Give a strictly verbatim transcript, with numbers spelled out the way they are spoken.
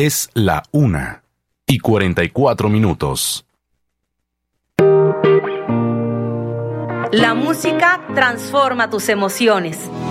Es la una y cuarenta y cuatro minutos. La música transforma tus emociones.